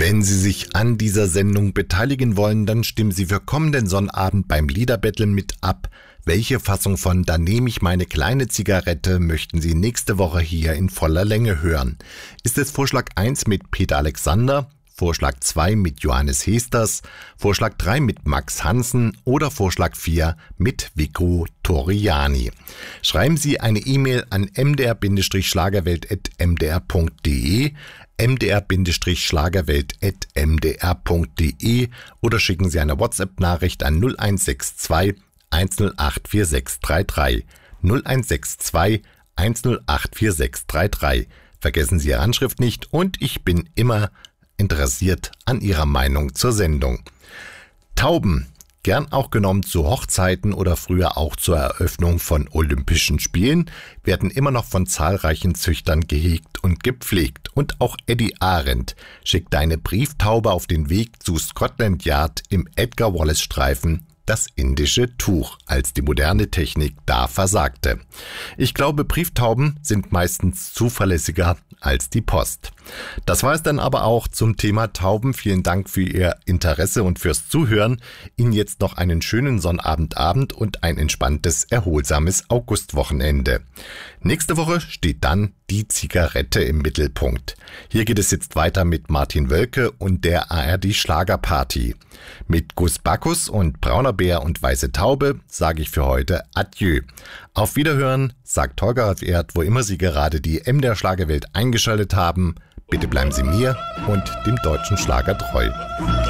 Wenn Sie sich an dieser Sendung beteiligen wollen, dann stimmen Sie für kommenden Sonnabend beim Liederbetteln mit ab. Welche Fassung von "Da nehme ich meine kleine Zigarette" möchten Sie nächste Woche hier in voller Länge hören? Ist es Vorschlag 1 mit Peter Alexander, Vorschlag 2 mit Johannes Hesters, Vorschlag 3 mit Max Hansen oder Vorschlag 4 mit Vico Toriani? Schreiben Sie eine E-Mail an mdr-schlagerwelt@mdr.de, mdr-schlagerwelt@mdr.de oder schicken Sie eine WhatsApp-Nachricht an 0162 108 4633. 0162 108 4633. Vergessen Sie Ihre Anschrift nicht und ich bin immer interessiert an Ihrer Meinung zur Sendung. Tauben, gern auch genommen zu Hochzeiten oder früher auch zur Eröffnung von Olympischen Spielen, werden immer noch von zahlreichen Züchtern gehegt und gepflegt. Und auch Eddie Arendt schickte eine Brieftaube auf den Weg zu Scotland Yard im Edgar Wallace Streifen Das indische Tuch, als die moderne Technik da versagte. Ich glaube, Brieftauben sind meistens zuverlässiger als die Post. Das war es dann aber auch zum Thema Tauben. Vielen Dank für Ihr Interesse und fürs Zuhören. Ihnen jetzt noch einen schönen Sonnabendabend und ein entspanntes, erholsames Augustwochenende. Nächste Woche steht dann die Zigarette im Mittelpunkt. Hier geht es jetzt weiter mit Martin Wölke und der ARD Schlagerparty. Mit Gus Bacchus und Brauner Bär und Weiße Taube sage ich für heute Adieu. Auf Wiederhören, sagt Holger Erd, wo immer Sie gerade die MDR Schlagerwelt eingeschaltet haben. Bitte bleiben Sie mir und dem deutschen Schlager treu.